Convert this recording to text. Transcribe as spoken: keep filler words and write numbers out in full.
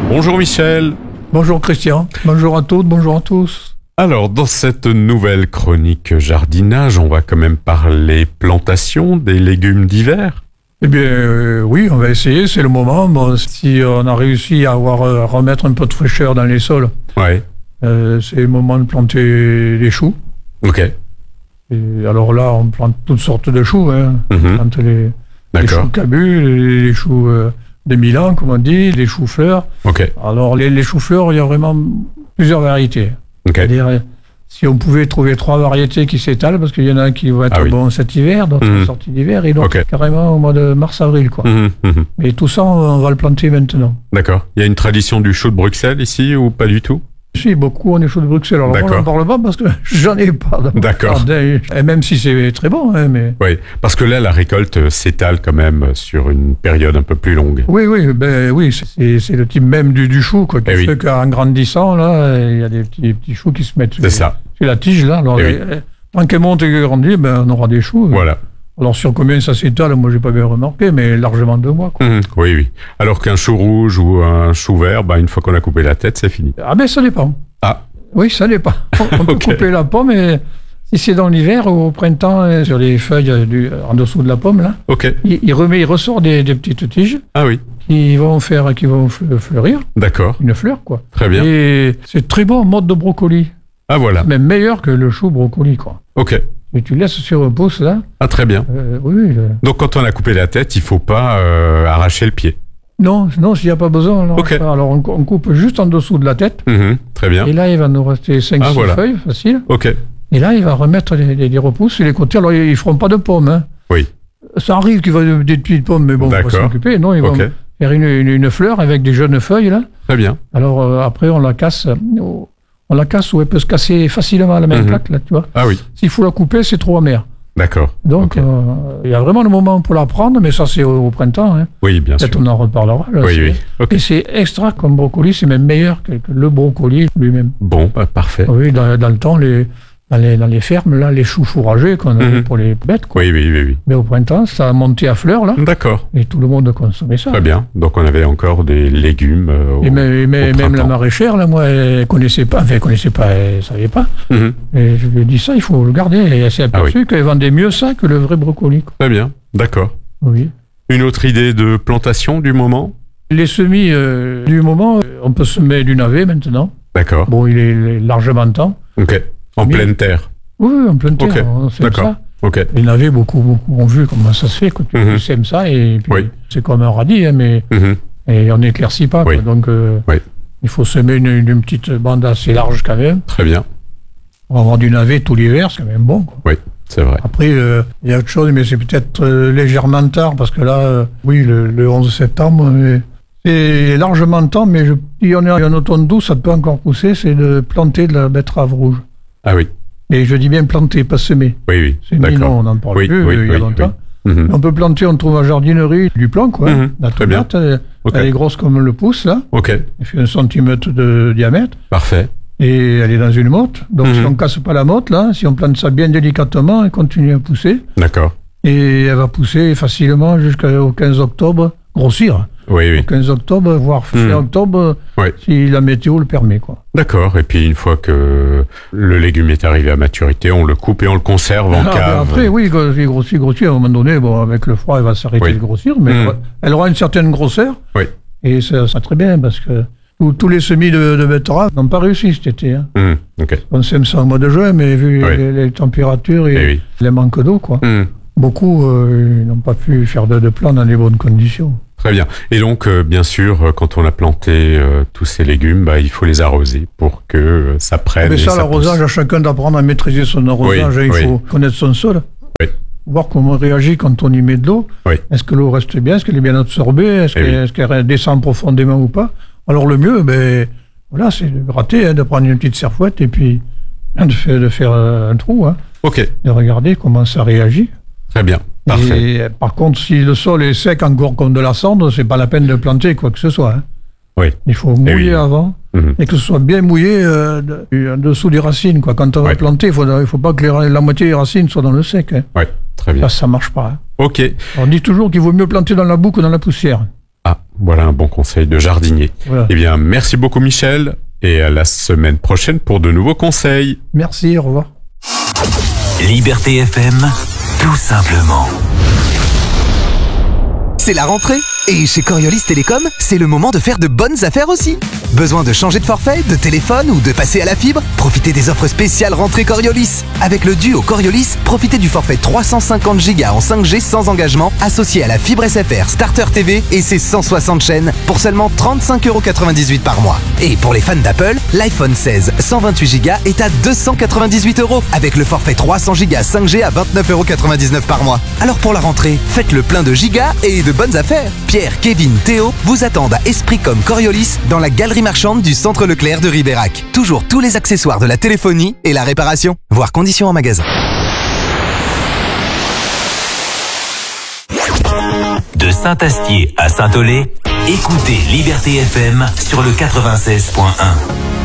Bonjour Michel. Bonjour Christian, bonjour à toutes, bonjour à tous. Alors, dans cette nouvelle chronique jardinage, on va quand même parler plantation des légumes d'hiver. Eh bien, euh, oui, on va essayer, c'est le moment. Bon, si on a réussi à avoir, euh, remettre un peu de fraîcheur dans les sols, Ouais. euh, c'est le moment de planter les choux. Ok. Et alors là, on plante toutes sortes de choux. Hein. Mhm. On plante les, les D'accord. choux cabus, les, les choux euh, de Milan, comme on dit, les choux-fleurs. Ok. Alors, les, les choux-fleurs, il y a vraiment plusieurs variétés. Ok. C'est-à-dire, euh, si on pouvait trouver trois variétés qui s'étalent, parce qu'il y en a qui vont être Ah oui. bons cet hiver, d'autres Mhm. sorties d'hiver, et d'autres Ok. carrément au mois de mars-avril, quoi. Mhm, mhm. Mais tout ça, on va le planter maintenant. D'accord. Il y a une tradition du chou de Bruxelles ici ou pas du tout? Si, beaucoup, on est chaud de Bruxelles. Alors, moi, D'accord. j'en parle pas parce que j'en ai pas dans mon D'accord. jardin. Et même si c'est très bon, hein, mais... Oui, parce que là, la récolte s'étale quand même sur une période un peu plus longue. Oui, oui, ben oui, c'est c'est le type même du, du chou, quoi. Qui Eh oui. fait qu'en grandissant, là, il y a des petits, petits choux qui se mettent sur, C'est ça. sur la tige, là. Alors, Eh les- oui. tant qu'elle monte et qu'elle grandit, ben, on aura des choux. Voilà. Alors, sur combien ça s'étale, moi, j'ai pas bien remarqué, mais largement deux mois, quoi. Mhm. Oui, oui. Alors qu'un chou rouge ou un chou vert, bah, une fois qu'on a coupé la tête, c'est fini. Ah, ben, ça dépend. Ah, Oui, ça dépend. On, on peut Ok. couper la pomme, et si c'est dans l'hiver ou au printemps, euh, sur les feuilles euh, du, en dessous de la pomme, là, ok. il, il remet, il ressort des, des petites tiges Ah oui, qui vont faire, qui vont fle- fleurir, d'accord. une fleur, quoi. Très bien. Et c'est très bon en mode de brocoli. Ah voilà. Même meilleur que le chou brocoli, quoi. Ok. Et tu laisses sur un pouce, là. Ah très bien. euh, oui, oui. le- Donc quand on a coupé la tête, il faut pas euh, arracher le pied. Non, non, s'il n'y a pas besoin, alors, Ok. alors on, on coupe juste en dessous de la tête. Mhm. Très bien. Et là, il va nous rester cinq six Ah, voilà. feuilles, facile. Ok. Et là, il va remettre les, les, les repousses sur les côtés. Alors, ils ne feront pas de pommes, hein. Oui. Ça arrive qu'il va y avoir des petites pommes, mais bon, on va D'accord. s'en occuper. Non, ils vont Ok. faire une, une, une fleur avec des jeunes feuilles, là. Très bien. Alors, euh, après, on la casse. euh, On la casse où elle peut se casser facilement à la même Mhm. plaque, là, tu vois. Ah oui. S'il faut la couper, c'est trop amer. D'accord. Donc, Ok. euh, il y a vraiment le moment pour la prendre, mais ça, c'est au, au printemps. Hein. Oui, bien sûr. Peut-être on en reparlera. Là, Oui, c'est- oui. Ok. Et c'est extra comme brocoli, c'est même meilleur que, que le brocoli lui-même. Bon, bah, parfait. Oui, dans, dans le temps, les, dans, les, dans les fermes, là, les choux fourragés qu'on avait Mhm. pour les bêtes, quoi. Oui, oui, oui, oui. Mais au printemps, ça a monté à fleurs, là, D'accord. et tout le monde consommait ça. Très bien. Donc on avait encore des légumes. euh, au- Et même, et même- au même la printemps. maraîchère, là, moi, elle connaissait pas, enfin, elle connaissait pas, elle savait pas. Mhm. Et je lui ai dit ça, il faut le garder. Et elle s'est Ah aperçue qu'elle vendait mieux ça que le vrai brocoli, quoi. Très bien. D'accord. Oui. Une autre idée de plantation du moment? Les semis euh, du moment, euh, on peut semer du navet maintenant. D'accord. Bon, il est, il est largement temps. Ok. En Mais- pleine terre. Oui, oui, en pleine terre, Ok, on sème d'accord. ça. Ok. Les navets, beaucoup, beaucoup ont vu comment ça se fait. Quand tu, Mhm. tu sèmes ça, et puis Oui. c'est comme un radis, hein, mais Mhm. et on n'éclaircit pas. Oui. Quoi. Donc, euh, Oui. il faut semer une, une petite bande assez large quand même. Très bien. Pour avoir du navet tout l'hiver, c'est quand même bon, quoi. Oui, c'est vrai. Après, euh, il y a autre chose, mais c'est peut-être euh, légèrement tard, parce que là, euh, oui, le, le onze septembre, mais c'est largement temps, mais je, si on est en automne doux, ça peut encore pousser, c'est de planter de la betterave rouge. Ah oui. Et je dis bien planter, pas semer. Oui, oui. C'est mis, non, D'accord. on n'en parle Oui, plus, oui, euh, il y a oui, longtemps. Mhm. On peut planter, on trouve en jardinerie du plan, quoi. Mhm, La très bien. tomate, elle, Ok. elle est grosse comme le pouce, là. Ok. Elle fait un centimètre de diamètre. Parfait. Et elle est dans une motte. Donc, Mhm. si on casse pas la motte, là, si on plante ça bien délicatement, elle continue à pousser. D'accord. Et elle va pousser facilement jusqu'au quinze octobre, grossir. Oui, oui. Au quinze octobre, voire fin Mhm. octobre, Ouais. si la météo le permet, quoi. D'accord. Et puis une fois que le légume est arrivé à maturité, on le coupe et on le conserve en Ah, ben cave. après, oui, quand il grossit, grossit, à un moment donné, bon, avec le froid, elle va s'arrêter Oui. de grossir, mais Mhm. elle aura- elle aura une certaine grosseur. Oui. Et ça sera très bien, parce que tous, tous les semis de, de betterave n'ont pas réussi cet été. Hein. Mhm. Ok. On sème ça au mois de juin, mais vu Oui. les, les températures et Eh oui. les manques d'eau, quoi, Mhm. beaucoup euh, n'ont pas pu faire de, de plan dans les bonnes conditions. Très bien. Et donc, euh, bien sûr, euh, quand on a planté euh, tous ces légumes, bah, il faut les arroser pour que euh, ça prenne. Mais et ça, ça l'arrosage, pousse. à chacun d'apprendre à maîtriser son arrosage. Oui, hein, il oui. faut connaître son sol. Oui. Voir comment on réagit quand on y met de l'eau. Oui. Est-ce que l'eau reste bien? Est-ce qu'elle est bien absorbée? Est-ce Eh qu'elle oui. est-ce qu'elle descend profondément ou pas? Alors le mieux, ben, voilà, c'est de gratter, hein, de prendre une petite serfouette et puis hein, de faire, de faire euh, un trou, hein, Ok. de regarder comment ça réagit. Très bien. Parfait. Et euh, par contre, si le sol est sec encore comme de la cendre, c'est pas la peine de planter quoi que ce soit. Hein. Oui. Il faut mouiller oui. avant. Mhm. Et que ce soit bien mouillé euh, de- en dessous des racines. Quoi. Quand on va Ouais. planter, il faut, il faut pas que les ra- la moitié des racines soient dans le sec. Hein. Ouais. Très bien. Là, ça marche pas. Hein. Ok. On dit toujours qu'il vaut mieux planter dans la boue que dans la poussière. Ah, voilà un bon conseil de jardinier. Voilà. Eh bien, merci beaucoup Michel, et à la semaine prochaine pour de nouveaux conseils. Merci, au revoir. Liberté F M, tout simplement. C'est la rentrée et chez Coriolis Télécom, c'est le moment de faire de bonnes affaires aussi. Besoin de changer de forfait, de téléphone ou de passer à la fibre? Profitez des offres spéciales rentrée Coriolis. Avec le duo Coriolis, profitez du forfait trois cent cinquante gigas en cinq G sans engagement associé à la fibre S F R Starter T V et ses cent soixante chaînes pour seulement trente-cinq euros quatre-vingt-dix-huit par mois. Et pour les fans d'Apple, l'iPhone seize cent vingt-huit gigas est à deux cent quatre-vingt-dix-huit euros avec le forfait trois cents gigas cinq G à vingt-neuf euros quatre-vingt-dix-neuf par mois. Alors pour la rentrée, faites le plein de gigas et de bonnes affaires. Pierre, Kevin, Théo vous attendent à Esprit comme Coriolis dans la galerie marchande du centre Leclerc de Ribérac. Toujours tous les accessoires de la téléphonie et la réparation. Voir conditions en magasin. De Saint-Astier à Saint-Olé, écoutez Liberté F M sur le quatre-vingt-seize point un.